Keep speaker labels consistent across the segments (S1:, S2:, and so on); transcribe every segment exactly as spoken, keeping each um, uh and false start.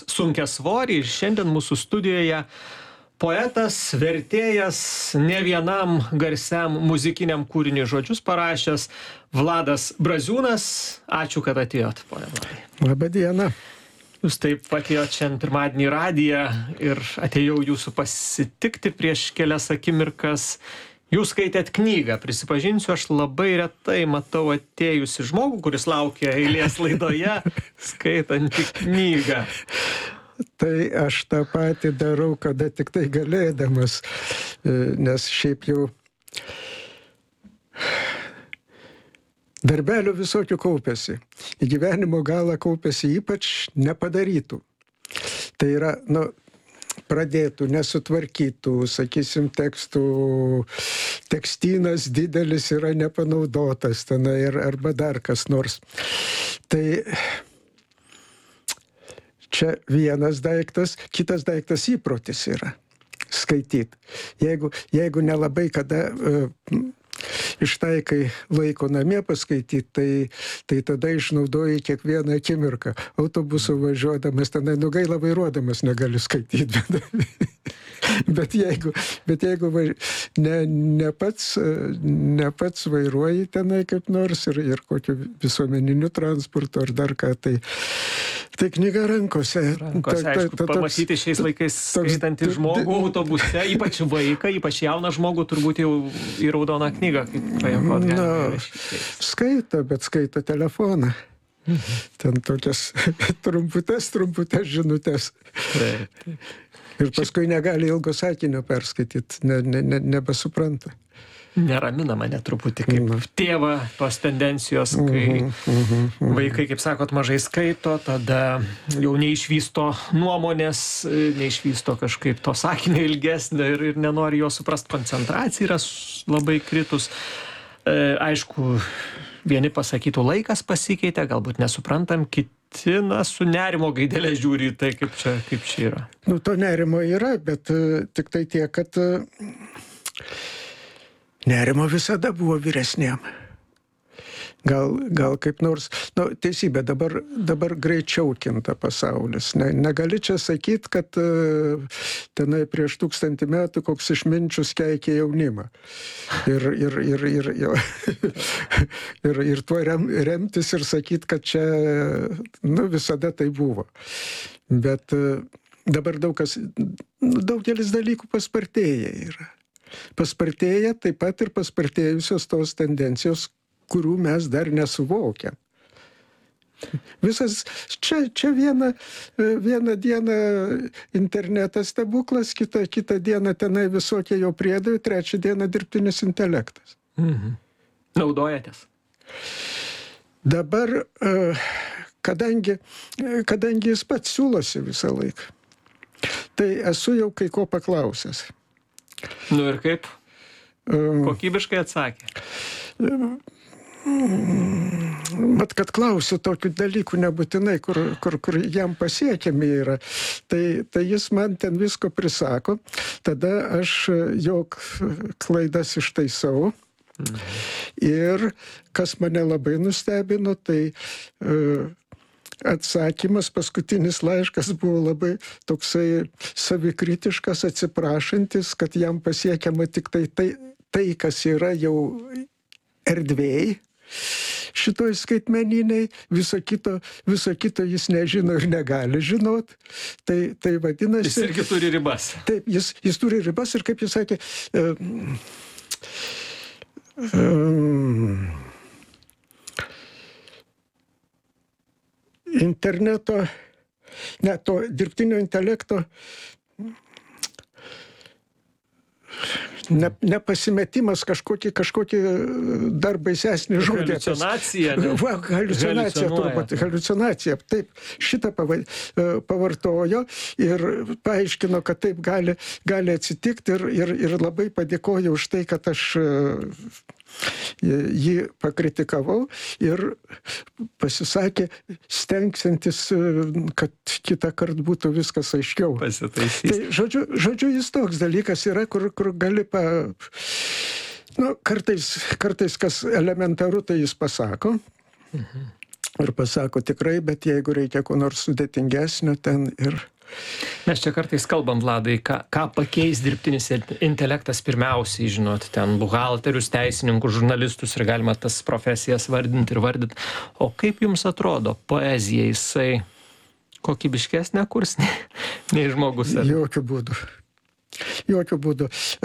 S1: Sunkiasvorį ir šiandien mūsų studijoje poetas, vertėjas, ne vienam garsiam muzikiniam kūriniui žodžius parašęs Vladas Braziūnas. Ačiū, kad atėjot, pone Vladai.
S2: Labą dieną.
S1: Jūs taip atėjot šiandien pirmadienį į radiją ir atėjau jūsų pasitikti prieš kelias akimirkas. Jūs skaitėt knygą, prisipažinsiu, aš labai retai matau atėjusi žmogų, kuris laukia eilės laidoje, skaitantį knygą.
S2: Tai aš tą patį darau, kada tik tai galėdamas, nes šiaip jau darbelių visokių kaupiasi. Į gyvenimo galą kaupiasi ypač nepadarytų. Tai yra, nu, pradėtų, nesutvarkytų, sakysim, tekstų, tekstynas didelis yra nepanaudotas tenai ir, arba dar kas nors. Tai čia vienas daiktas, kitas daiktas įprotis yra skaityti. Jeigu, jeigu nelabai kada uh, ištaikai laiko namie paskaityti, tai, tai tada išnaudoji kiekvieną akimirką. Autobusu važiuodamas, tenai nugaila vairuodamas negali skaityti. Bet jeigu, bet jeigu važ... ne, ne, pats, ne pats vairuoji tenai kaip nors ir, ir kokiu visuomeniniu transportu ar dar ką, tai, tai knyga rankose.
S1: Rankose,
S2: ta,
S1: aišku,
S2: ta, ta,
S1: pamatyti šiais laikais skaitantį žmogų autobuse, ypač vaiką, ypač jauną žmogų, turbūt jau į raudoną knygą, kaip pajakot galima įrašyti.
S2: Skaito, bet skaito telefoną. Mhm. Ten tokias trumputes, trumputes žinutės.
S1: Taip, taip.
S2: Ir paskui negali ilgo sakinio perskaityti, ne, ne, ne, nebesupranta.
S1: Neramina mane truputį kaip mm. tėvą tos tendencijos, kai mm -hmm, mm -hmm. vaikai, kaip sakot, mažai skaito, tada jau neišvysto nuomonės, neišvysto kažkaip to sakinio ilgesnio ir, ir nenori jo suprast, koncentracija yra labai kritus. E, aišku, vieni pasakytų, laikas pasikeitė, galbūt nesuprantam, kiti na, su nerimo gaidelė žiūri į tai, kaip čia, kaip čia yra.
S2: Nu, to nerimo yra, bet uh, tik tai tiek, kad uh, nerimo visada buvo vyresniem. Gal, gal kaip nors, nu, teisybė, dabar, dabar greičiau kinta pasaulis. Ne, negali čia sakyti, kad uh, tenai prieš tūkstantį metų koks išminčius keikė jaunimą. Ir, ir, ir, ir, ir, ir, ir tuo rem, remtis ir sakyti, kad čia nu, visada tai buvo. Bet uh, dabar daug kas, daugelis dalykų paspartėja yra. Paspartėja taip pat ir paspartėjusios tos tendencijos, kurių mes dar nesuvokiam. Visas, čia, čia viena, vieną dieną internetas stebuklas, kitą, kitą dieną tenai visokie jo priedai, trečią dieną dirbtinis intelektas.
S1: Mhm. Naudojatės?
S2: Dabar, kadangi, kadangi jis pats siūlosi visą laiką, tai esu jau kai ko paklausęs.
S1: Nu ir kaip? Kokybiškai atsakė?
S2: Mat, kad klausiu tokių dalykų nebūtinai, kur, kur, kur jam pasiekiami yra, tai, tai jis man ten visko prisako, tada aš jo klaidas ištaisau. Mhm. Ir kas mane labai nustebino, tai uh, atsakymas, paskutinis laiškas buvo labai toksai savikritiškas, atsiprašantis, kad jam pasiekiama tik tai tai, tai kas yra jau erdvėj, šitoj skaitmeniniai, viso kito, viso kito jis nežino ir negali žinot. Tai, tai vadinasi...
S1: Jis irgi turi ribas.
S2: Taip, jis, jis turi ribas ir kaip jis sakė, um, um, interneto, ne, to dirbtinio intelekto Ne, nepasimetimas kažkokį, kažkokį dar baisesnį žodį.
S1: Haliucinacija. Ne?
S2: Va, haliucinacija turbūt. Haliucinacija. Taip, šitą pavartojo ir paaiškino, kad taip gali, gali atsitikti ir, ir, ir labai padėkoju už tai, kad aš jį pakritikavau ir pasisakė, stengsiantis, kad kitą kartą būtų viskas aiškiau.
S1: Pasitaisys.
S2: Tai, žodžiu, žodžiu, jis toks dalykas yra, kur, kur gali pa... Nu, kartais, kartais kas elementaru, tai jis pasako. Mhm. ir pasako tikrai, bet jeigu reikia ko nors sudėtingesnio ten ir...
S1: Mes čia kartais kalbam, Vladai, ką, ką pakeis dirbtinis intelektas pirmiausiai, žinot, ten buhalterius, teisininkus, žurnalistus ir galima tas profesijas vardinti ir vardinti. O kaip jums atrodo, poezija jisai kokybiškesnė kurs nei, nei žmogus? Ar?
S2: Jokių būdų. Jokių būdų.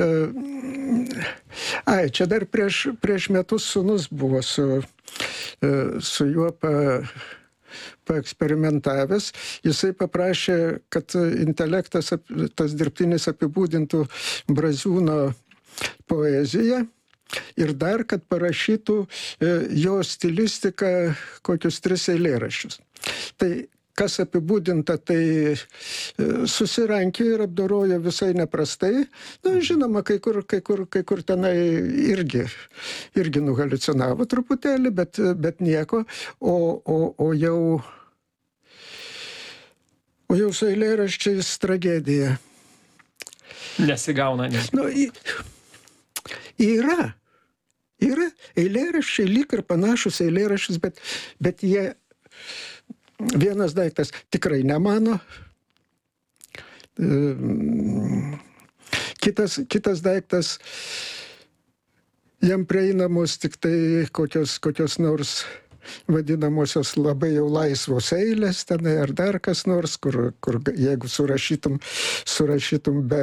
S2: Ai, čia dar prieš, prieš metus sūnus buvo su, su juo pa... paeksperimentavęs, jisai paprašė, kad intelektas, tas dirbtinis apibūdintų Braziūno poeziją ir dar, kad parašytų jo stilistiką kokius tris eilėraščius. Tai kas apibūdinta, tai susirankė ir apdorojo visai neprastai. Na, žinoma, kai kur, kai kur, kai kur tenai irgi, irgi nuhaliucinavo truputėlį, bet, bet nieko. O, o, o jau, o jau su eilėraščiais tragedija.
S1: Nesigauna, nes.
S2: Nu, y, yra. Yra eilėraščiai, lyg ir panašus eilėraščius, bet, bet jie... Vienas daiktas tikrai ne mano. Kitas, kitas daiktas, jam prieinamos tik tai kokios, kokios nors vadinamosios labai jau laisvos eilės tenai ar dar kas nors, kur, kur jeigu surašytum, surašytum be...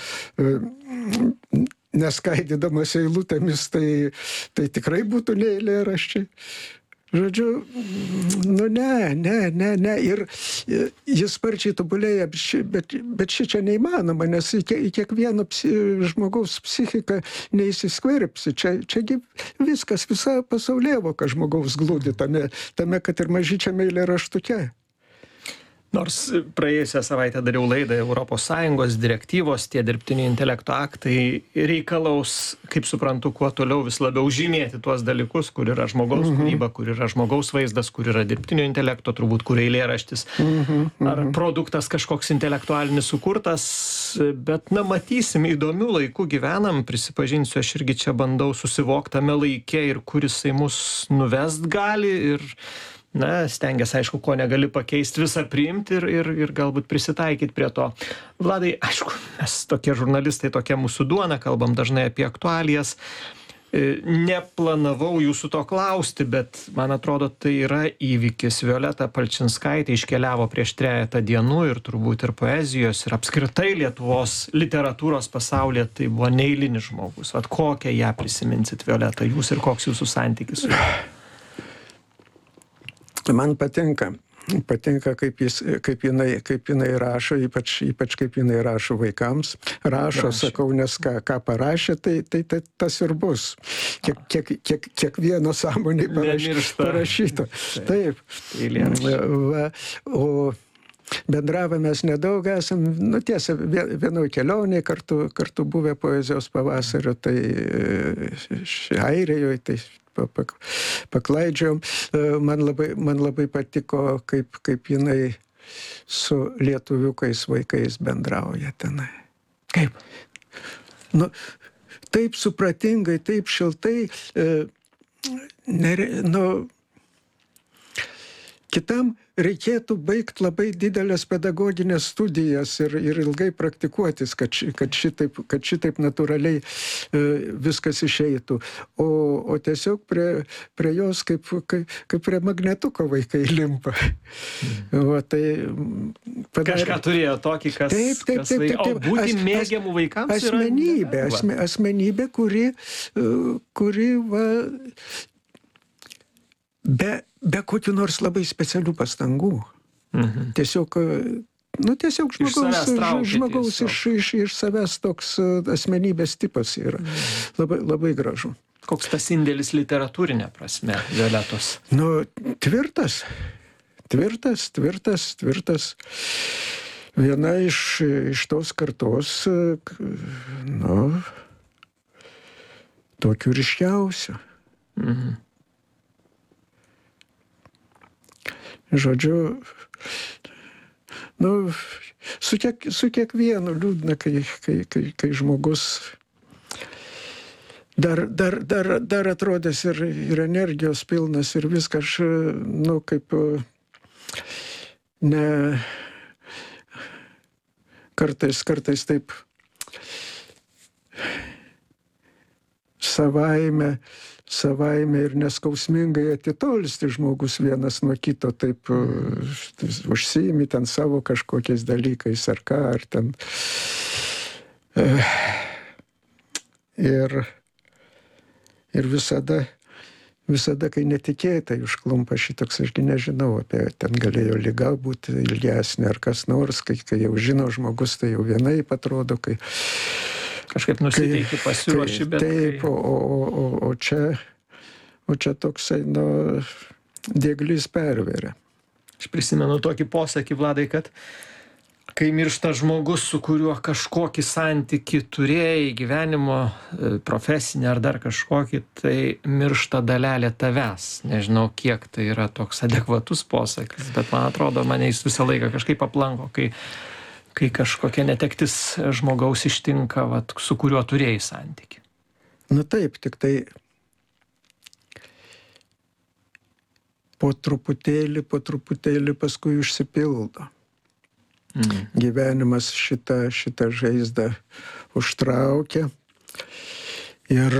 S2: neskaidydamas eilutėmis, tai, tai tikrai būtų ne eilėraščiai. Žodžiu, nu ne, ne, ne, ne. Ir jis sparčiai tobulėja, bet, bet šičia neįmanoma, nes į kiekvieno psi, žmogaus psichiką neįsiskverbsi. Čia, čiagi viskas, visa pasaulėvoka žmogaus glūdi tame, tame, kad ir mažyčiame eilėraštuke.
S1: Nors praėjusią savaitę dariau laidą Europos Sąjungos direktyvos, tie dirbtinio intelekto aktai reikalaus, kaip suprantu, kuo toliau vis labiau žymėti tuos dalykus, kur yra žmogaus mm-hmm. kūryba, kur yra žmogaus vaizdas, kur yra dirbtinio intelekto, turbūt kur eilėraštis, mm-hmm. ar produktas kažkoks intelektualinis sukurtas, bet na matysim, įdomių laikų gyvenam, prisipažinsiu, aš irgi čia bandau susivoktame laike ir kur jisai mus nuvest gali ir na, stengiasi, aišku, ko negali pakeisti, visą priimti ir, ir, ir galbūt prisitaikyti prie to. Vladai, aišku, mes tokie žurnalistai, tokia mūsų duona, kalbam dažnai apie aktualijas. Neplanavau jūsų to klausti, bet man atrodo, tai yra įvykis. Violeta Palčinskaitė iškeliavo prieš trejetą dienų ir turbūt ir poezijos, ir apskritai Lietuvos literatūros pasaulyje tai buvo neeilinis žmogus. Vat kokią ją prisiminsit, Violeta, jūs ir koks jūsų santykis su juo?
S2: Man patinka, patinka kaip, jis, kaip, jinai, kaip jinai rašo, ypač, ypač kaip jinai rašo vaikams. Rašo, Rašė. Sakau, nes ką, ką parašė, tai, tai, tai tas ir bus. Kiek, kiek, kiek, kiekvieno sąmonėj paraš, parašyto. Taip. Va, o bendravę mes nedaug esam, nu tiesa, vienoj kelionėj kartu, kartu buvę poezijos pavasario, tai Airijoje, tai paklaidžiojom. Man labai, man labai patiko, kaip, kaip jinai su lietuviukais vaikais bendrauja tenai.
S1: Kaip?
S2: Nu, taip supratingai, taip šiltai. E, nere, nu, kitam reikėtų baigti labai didelės pedagoginės studijas ir, ir ilgai praktikuotis, kad, ši, kad, šitaip, kad šitaip natūraliai e, viskas išeitų. O, o tiesiog prie, prie jos kaip, kaip, kaip prie magnetuko vaikai limpa. Mm. O, tai
S1: padarė... Kažką turėjo tokį, kas...
S2: Taip, taip, taip. taip, taip.
S1: O būti as, mėgiamų vaikams
S2: as, asmenybė, yra... Asme, asmenybė, kuri, kuri va, be... be kokių nors labai specialių pastangų. Mhm. Tiesiog, nu, tiesiog žmogaus, iš traukia, žmogaus iš, iš, iš savęs toks asmenybės tipas yra. Mhm. Labai, labai gražu.
S1: Koks tas indėlis literatūrinė prasme, Violetos?
S2: Nu, tvirtas. Tvirtas, tvirtas, tvirtas. Viena iš, iš tos kartos, nu, tokių ryškiausių. Mhm. Žodžiu, nu, su, kiek, su kiekvienu liūdna, kai, kai, kai, kai žmogus dar, dar, dar, dar atrodęs ir, ir energijos pilnas ir viską aš, nu, kaip ne kartais, kartais taip savaime, savaime ir neskausmingai atitolsti žmogus vienas nuo kito, taip mm. užsiimi ten savo kažkokiais dalykais ar ką, ar ten. Ir, ir visada, visada, kai netikėtai užklumpa šitoks, ašgi nežinau, apie ten galėjo liga būti ilgesnė ar kas nors, kai, kai jau žino žmogus, tai jau vienaip atrodo, kai
S1: kažkaip nusiteiki, pasiruoši, bet...
S2: Taip,
S1: kai...
S2: o, o, o, o, čia, o čia toksai, nu, dieglys perveria.
S1: Aš prisimenu tokį posakį, Vladai, kad kai miršta žmogus, su kuriuo kažkokį santykį turėjai, gyvenimo, profesinį ar dar kažkokį, tai miršta dalelė tavęs. Nežinau, kiek tai yra toks adekvatus posakis, bet man atrodo, mane jis visą laiką kažkaip aplanko, kai kai kažkokia netektis žmogaus ištinka, vat, su kuriuo turėjai santykį.
S2: Nu taip, tik tai po truputėlį, po truputėlį paskui užsipildo. Mm. Gyvenimas šitą, šitą žaizdą užtraukia. Ir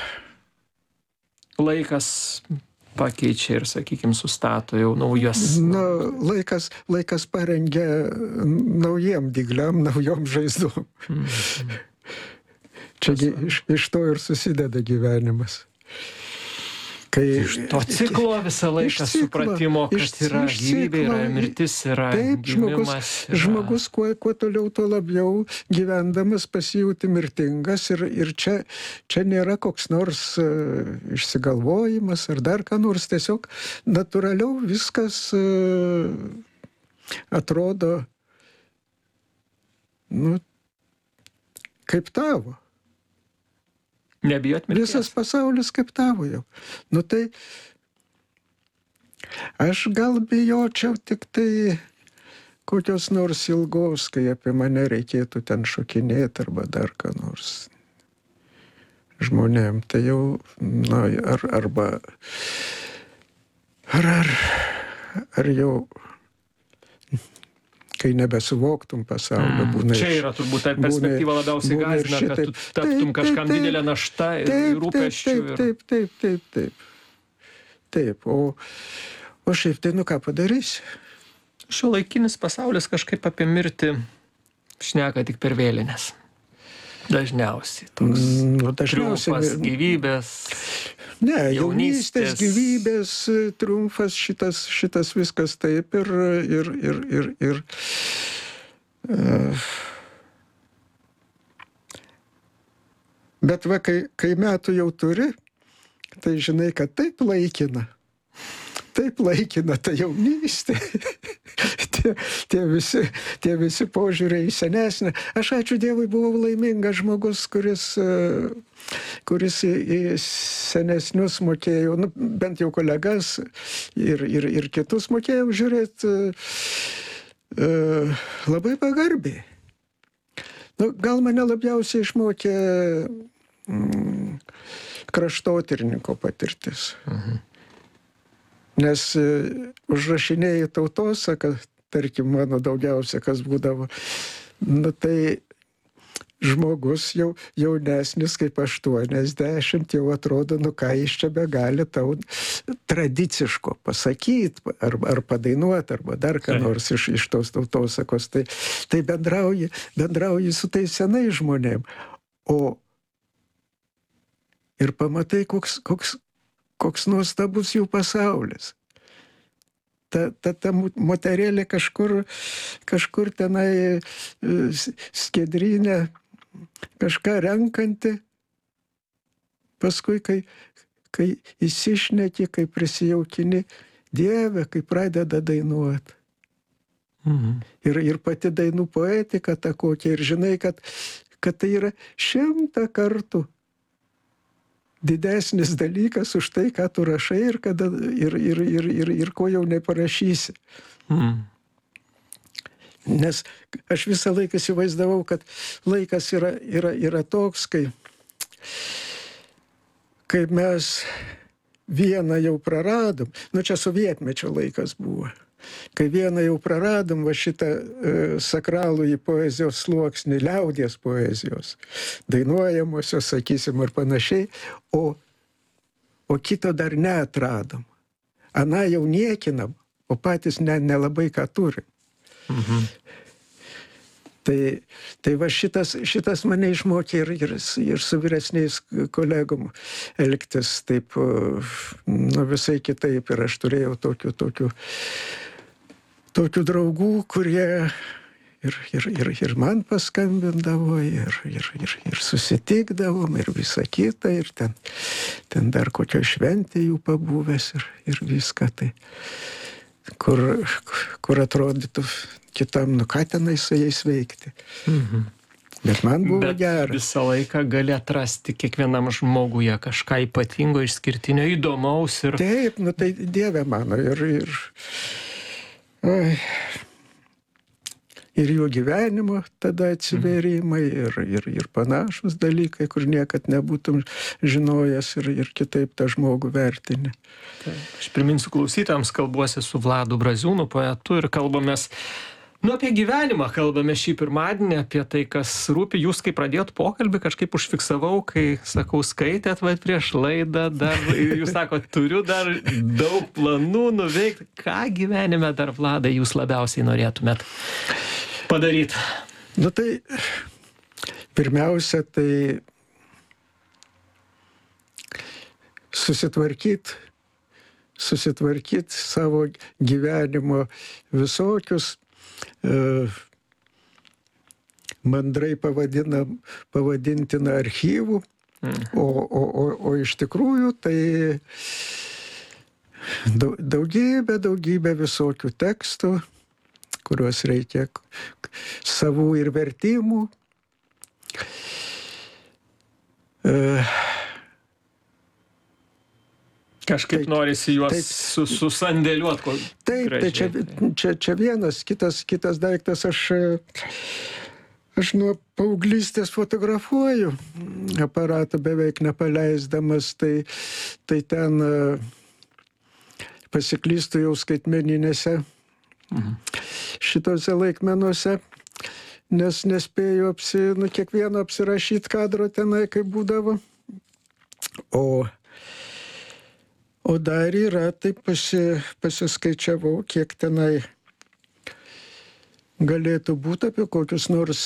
S1: laikas pakeičia ir, sakykim, sustato jau naujas.
S2: Na, laikas, laikas parengia naujiem dygliam, naujom žaizdom. Mm. Čiagi iš, iš to ir susideda gyvenimas. Kai,
S1: iš to ciklo visą laiką ciklo, supratimo, kad iš, yra iš gyvybė, yra mirtis, yra
S2: taip, žmogus,
S1: yra...
S2: žmogus kuo, kuo toliau, tuo labiau gyvendamas pasijauti mirtingas ir, ir čia, čia nėra koks nors uh, išsigalvojimas ar dar ką nors, tiesiog natūraliau viskas uh, atrodo, nu, kaip tavo.
S1: Nebijot mirties.
S2: Visas pasaulis kaip tavo jau. Nu tai aš gal bijočiau tik tai kokios nors ilgos, kai apie mane reikėtų ten šokinėti arba dar ką nors žmonėm. Tai jau, na, ar, arba ar, ar, ar jau kai nebesuvoktum pasaulio,
S1: mm,
S2: būna...
S1: Čia yra turbūt ta perspektyva būna, labiausiai gąsdina, kad tu taptum taip, kažkam taip, didelę naštą ir
S2: taip,
S1: rūpesčių.
S2: Taip, taip, taip, taip, taip. Taip, o, o šiaip tai, nu ką padarysi?
S1: Šiuolaikinis pasaulis kažkaip apie mirtį šneka tik per vėlines. Dažniausiai. Toks
S2: nu, dažniausiai
S1: triumfas gyvybės.
S2: Ne, jaunystės, gyvybės, triumfas, šitas, šitas viskas taip ir, ir, ir, ir, ir uh, bet va, kai, kai metų jau turi, tai žinai, kad taip laikina. Taip laikina ta jaunystė. tie, tie, visi, tie visi požiūriai į senesnę. Aš ačiū Dievui buvau laimingas žmogus, kuris, kuris į, į senesnius mokėjau, nu, bent jau kolegas ir, ir, ir kitus mokėjau žiūrėti uh, labai pagarbiai. Nu, gal mane labiausiai išmokė mm, kraštotyrininko patirtis. Mhm. Nes užrašinėjai tautosaką, tarkim, mano daugiausia, kas būdavo, nu tai žmogus jau jaunesnis kaip aštuoniasdešimt jau atrodo, nu ką jis čia begali tau tradiciško pasakyti, ar, ar padainuoti, arba dar ką nors iš, iš tos tautosakos. Tai, tai bendrauji, bendrauji su tais senais žmonėm. O ir pamatai, koks, koks koks nuostabus jų pasaulis. Ta, ta, ta moterėlė kažkur, kažkur tenai skiedrynė, kažką renkanti. Paskui, kai, kai įsišneki, kai prisijaukini, Dieve, kai pradeda dainuoti. Mhm. Ir, ir pati dainų poetika ta kokia. Ir žinai, kad, kad tai yra šimtą kartų didesnis dalykas už tai, ką tu rašai ir, kada, ir, ir, ir, ir, ir ko jau neparašysi. Mm. Nes aš visą laiką įsivaizdavau, kad laikas yra, yra, yra toks, kai kai mes vieną jau praradom, nu čia sovietmečio laikas buvo, kai vieną jau praradom va šitą e, sakralų į poezijos sluoksnį, liaudies poezijos, dainuojamosios, sakysim, ir panašiai, o, o kito dar neatradom. Ana jau niekinam, o patys ne, nelabai ką turim.
S1: Mhm.
S2: Tai, tai va šitas, šitas mane išmokė ir, ir, ir su vyresniais kolegom elgtis taip, nu, visai kitaip. Ir aš turėjau tokių, tokių, tokių draugų, kurie ir, ir, ir, ir man paskambindavo, ir, ir, ir, ir susitikdavom, ir visa kita, ir ten, ten dar kokio šventė jų pabuvęs, ir, ir viską tai. Kur, kur atrodytų kitam, nu ką tenai su jais veikti.
S1: Mhm.
S2: Bet man buvo
S1: Bet
S2: gera.
S1: Visą laiką gali atrasti kiekvienam žmoguje kažką ypatingo, išskirtinio, įdomaus ir...
S2: Taip, nu tai Dieve mano, ir, ir, oi, ir jų gyvenimo tada atsivėrimai, ir, ir, ir panašus dalykai, kur niekad nebūtum žinojęs ir, ir kitaip tą žmogų vertini.
S1: Taip. Aš priminsiu klausytojams, kalbuosi su Vladu Braziūnu, poetu, ir kalbamės, nu, apie gyvenimą kalbame šį pirmadienį, apie tai, kas rūpi. Jūs, kai pradėjot pokalbį, kažkaip užfiksavau, kai, sakau, skaitėt va, prieš laidą, dar, jūs sakot, turiu dar daug planų nuveikti. Ką gyvenime dar, Vladai, jūs labiausiai norėtumėt padaryti?
S2: Nu tai, pirmiausia, tai susitvarkyt, susitvarkyt savo gyvenimo visokius, e, mandrai pavadinam, pavadintina archyvų, mm. o, o, o, o iš tikrųjų tai daugybė, daugybė visokių tekstų, kuriuos reikia savų ir vertimų. E,
S1: Kažkaip taip, norisi juos taip, su, susandėliuot. Ko
S2: taip, tai čia, čia, čia vienas, kitas, kitas daiktas, aš, aš nuo paauglystės fotografuoju aparatą beveik nepaleisdamas, tai, tai ten pasiklystu jau skaitmeninėse mhm. šitose laikmenuose, nes nespėjau apsi, nu, kiekvieno apsirašyti kadro tenai, kaip būdavo. O O dar yra, taip pasi, pasiskaičiavau, kiek tenai galėtų būti apie kokius nors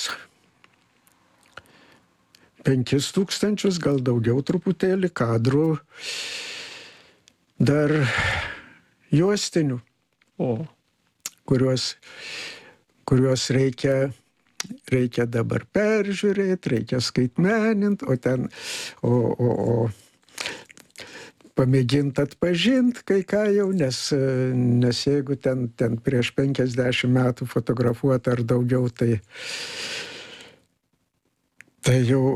S2: penkis tūkstančius, gal daugiau truputėlį kadrų, dar juostinių,
S1: o. kuriuos,
S2: kuriuos reikia, reikia dabar peržiūrėti, reikia skaitmeninti, o ten, o, o, o pamėgint atpažint kai ką jau, nes, nes jeigu ten, ten prieš penkiasdešimt metų fotografuota ar daugiau, tai, tai jau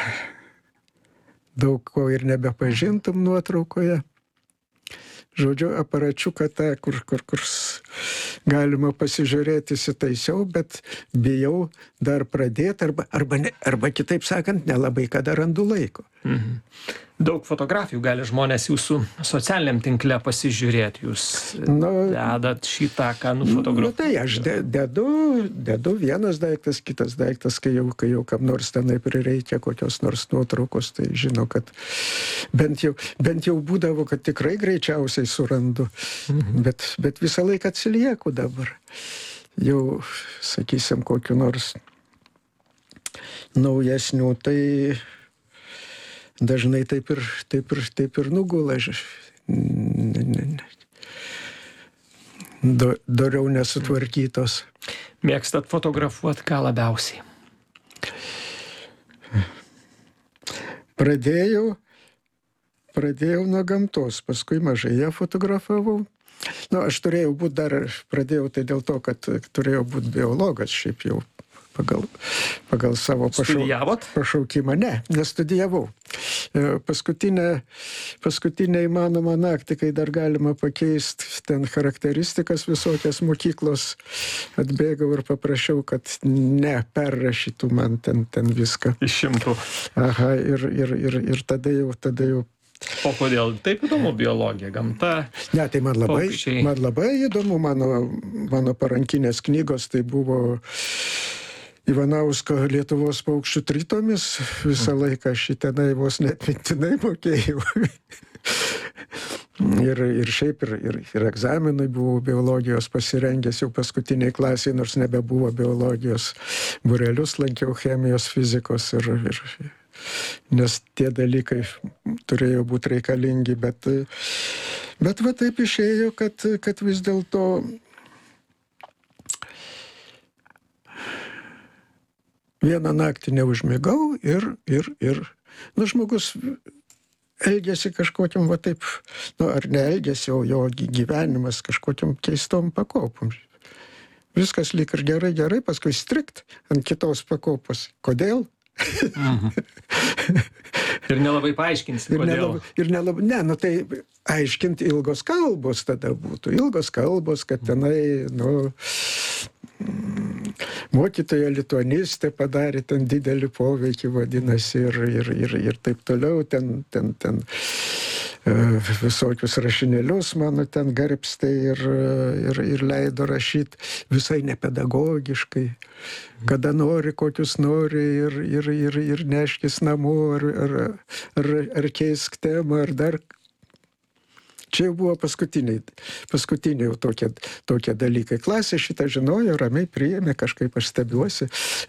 S2: daug ko ir nebepažintum nuotraukoje. Žodžiu, aparačiuką tą, kur, kur, kur galima pasižiūrėti, įsitaisiau, bet bijau dar pradėti, arba, arba, ne, arba kitaip sakant, nelabai kada randu laiko.
S1: Mhm. Daug fotografijų gali žmonės jūsų socialiniam tinkle pasižiūrėti. Jūs nu, dedat šitą, ką nufotografuojate.
S2: Nu, tai aš de, dedu, dedu vienas daiktas, kitas daiktas, kai jau, kai jau kam nors tenai prireikia kokios nors nuotraukos, tai žino, kad bent jau, bent jau būdavo, kad tikrai greičiausiai surandu. Mhm. Bet, bet visą laiką atsilieku dabar. Jau, sakysim, kokiu nors naujesnių, tai dažnai taip ir, taip ir, taip ir nugula. Do, doriau nesutvarkytos.
S1: Mėgstat fotografuoti ką labiausiai?
S2: Pradėjau, pradėjau nuo gamtos, paskui mažai ją fotografavau. Nu, aš turėjau būti dar, pradėjau tai dėl to, kad turėjau būti biologas, šiaip jau pagal, pagal savo pašau, pašaukimą. Ne, nestudijavau. Paskutinę, paskutinę įmanomą naktį, kai dar galima pakeisti ten charakteristikas visokias mokyklos, atbėgau ir paprašiau, kad ne, perrašytų man ten, ten viską.
S1: Išimtų.
S2: Aha, ir, ir, ir, ir tada jau, tada jau
S1: O kodėl taip įdomu biologija, gamta?
S2: Ne, tai man labai,
S1: paukščiai?
S2: man labai įdomu, mano, mano parankinės knygos, tai buvo Ivanausko Lietuvos paukščių tritomis, visą laiką šitenai vos net mintinai mokėjau. Ir, ir šiaip, ir, ir, ir egzaminui buvau biologijos pasirengęs jau paskutiniai klasiai, nors nebebuvo biologijos būrelius, lankiau chemijos, fizikos, ir, ir, nes tie dalykai turėjo būti reikalingi, bet, bet va taip išėjo, kad, kad vis dėlto vieną naktį neužmigau ir, ir, ir, nu, žmogus elgėsi kažkokiam, va taip, nu, ar ne elgėsi, o jo gyvenimas kažkokiam keistom pakopom. Viskas lyg ir gerai, gerai, paskui strikt ant kitos pakopos. Kodėl?
S1: Mhm. Ir nelabai paaiškinsi,
S2: ir
S1: kodėl.
S2: Nelabai, ir nelabai, ne, nu tai aiškinti ilgos kalbos tada būtų. Ilgos kalbos, kad tenai, nu, mokytoja lituanistė padarė ten didelį poveikį, vadinasi, ir, ir, ir, ir taip toliau, ten, ten, ten visokius rašinėlius mano ten garbstė ir, ir, ir leido rašyti visai nepedagogiškai, kada nori, kokius nori, ir, ir, ir, ir neškis namo, ar, ar, ar, ar keisk temą, ar dar. Čia jau buvo paskutiniai, paskutiniai jau tokie, tokie dalykai. Klasė šitą žinojo, ramiai priėmė, kažkaip aš stebiuosi.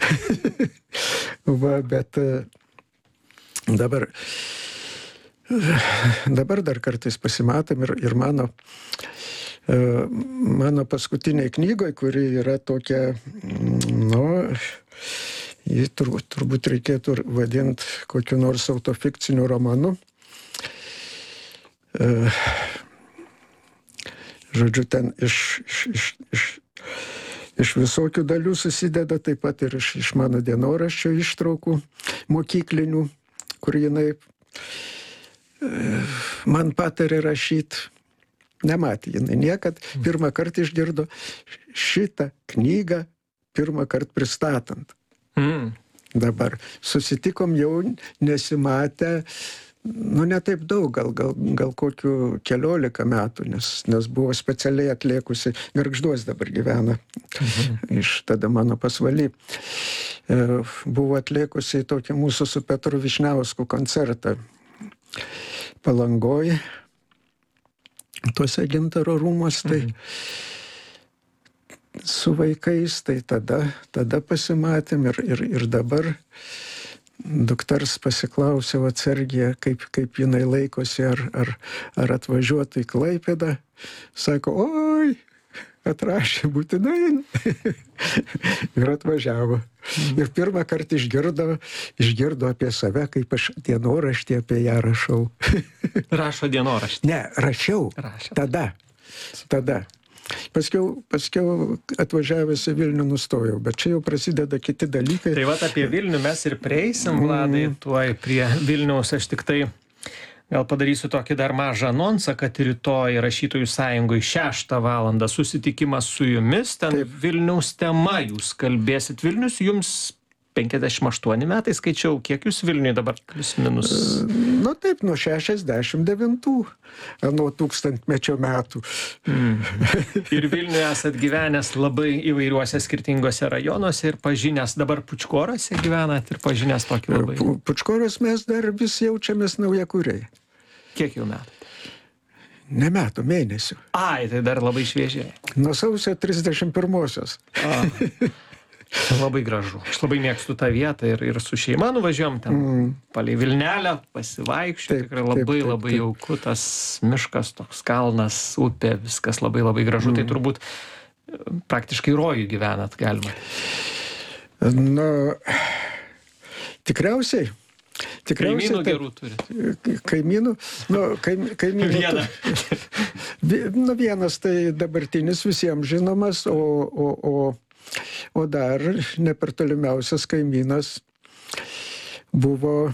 S2: Va, bet dabar, dabar dar kartais pasimatom ir, ir mano, mano paskutiniai knygoj, kuri yra tokia, nu, jį turbūt, turbūt reikėtų vadinti kokiu nors autofikciniu romanu. Uh, žodžiu, ten iš, iš, iš, iš, iš visokių dalių susideda, taip pat ir iš, iš mano dienoraščio ištraukų mokyklinių, kur jinai uh, man patarė rašyti. Nematė jinai niekad, pirmą kartą išgirdo šitą knygą, pirmą kartą pristatant.
S1: Mm.
S2: Dabar susitikom jau nesimatę, nu, ne taip daug, gal, gal, gal kokių keliolika metų, nes, nes buvo specialiai atliekusi, Gargžduos dabar gyvena, mhm. iš tada mano pasvaly, e, buvo atliekusi tokį mūsų su Petru Vyšniausku koncertą Palangoj, tuose Gintaro rūmos, tai mhm. su vaikais, tai tada, tada pasimatėm ir, ir, ir dabar duktars pasiklausiau atsargiai, kaip, kaip jinai laikosi, ar, ar, ar atvažiuotų į Klaipėdą. Sako, oi, atrašė būtinai. Ir atvažiavo. Ir pirmą kartą išgirdo, išgirdo apie save, kaip aš dienoraštį apie ją rašau.
S1: Rašo dienoraštį?
S2: Ne, rašiau.
S1: Rašė.
S2: Tada. Tada. Paskiau, paskiau atvažiavęs į Vilnių nustojau, bet čia jau prasideda kiti dalykai.
S1: Tai vat apie Vilnių mes ir prieisim, Vladai, mm. tuoj prie Vilniaus. Aš tik tai gal padarysiu tokį dar mažą anonsą, kad rytoj Rašytojų sąjungoj šeštą valandą susitikimas su jumis, ten Taip. Vilniaus tema jūs kalbėsit. Vilnius jums penkiasdešimt aštuoni metai skaičiau, kiek jūs Vilniui dabar plius minus?
S2: Nu taip, nuo šešiasdešimt devintų, nuo tūkstantmečio metų.
S1: Mm. Ir Vilniuje esat gyvenęs labai įvairiuose skirtingose rajonuose ir pažinęs, dabar Pučkorose gyvenat ir pažinęs tokį labai.
S2: Pučkoros mes dar vis jaučiamės naujakuriai.
S1: Kiek jau metų?
S2: Ne metų, mėnesių.
S1: Ai, tai dar labai šviežiai.
S2: Nuo sausio trisdešimt pirmosios.
S1: A. Labai gražu. Aš labai mėgstu tą vietą ir, ir su šeima nuvažiuojam ten mm. palei Vilnelę, pasivaikščioti. Tikrai labai, taip, taip, labai taip. Jauku, tas miškas, toks kalnas, upė, viskas labai, labai gražu. Mm. Tai turbūt praktiškai rojų gyvenat galima.
S2: Nu, tikriausiai. Tikriausiai
S1: kaimynų gerų turit?
S2: Kaimynų? Nu, kaim, kaimynų.
S1: Vieną.
S2: Nu, vienas tai dabartinis visiems žinomas, o... o, o O dar ne per tolimiausias kaimynas buvo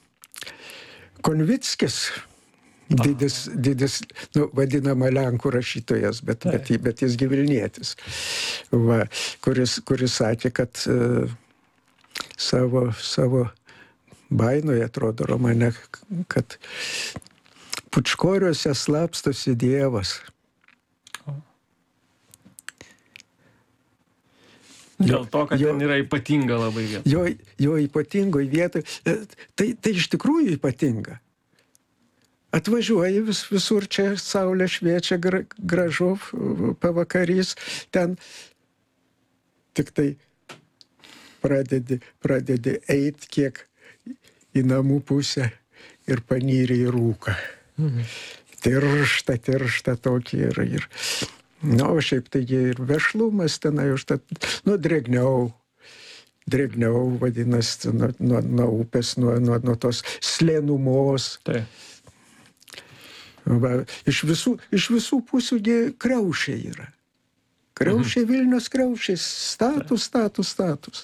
S2: Konvickis, didis, didis nu, vadinama Lenkų rašytojas, bet, bet, bet jis gi Vilnietis, va, kuris, kuris sakė, kad uh, savo, savo bainoje, atrodo, romane, kad Pučkoriuose slapstosi Dievas.
S1: Dėl to, kad jo, ten yra ypatinga labai vieta.
S2: Jo, jo ypatingoj vietoj. Tai, tai iš tikrųjų ypatinga. Atvažiuoji vis, visur čia, saulė šviečia, gra, gražu, pavakarys, ten tik tai pradedi, pradedi eit kiek į namų pusę ir panyri į rūką. Mhm. Tiršta, tiršta tokį ir... ir Na, o šiaip tai ir vešlumas tenai užtat, nu, drėgniau, drėgniau vadinasi, nuo, nuo, nuo upės, nuo, nuo, nuo tos slėnumos.
S1: Tai.
S2: Va, iš, visų, iš visų pusių kriaušiai yra. Kriaušiai, mhm. Vilnius kriaušiai, status, status, status.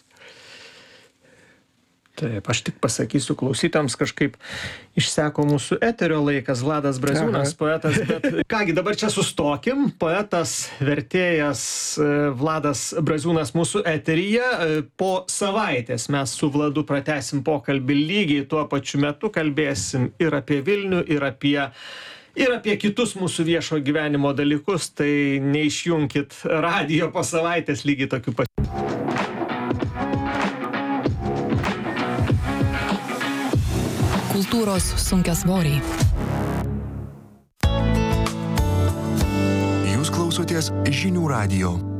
S1: Taip, aš tik pasakysiu klausytams, kažkaip išseko mūsų eterio laikas, Vladas Braziūnas, Aha. poetas, bet kągi, dabar čia sustokim, poetas, vertėjas Vladas Braziūnas mūsų eteryje, po savaitės mes su Vladu pratęsim pokalbį lygiai tuo pačiu metu, kalbėsim ir apie Vilnių, ir apie, ir apie kitus mūsų viešo gyvenimo dalykus, tai neišjunkit radijo po savaitės lygiai tokiu pačiu.
S3: Kultūros sunkiasvoriai.
S4: Jūs klausotės Žinių radijo.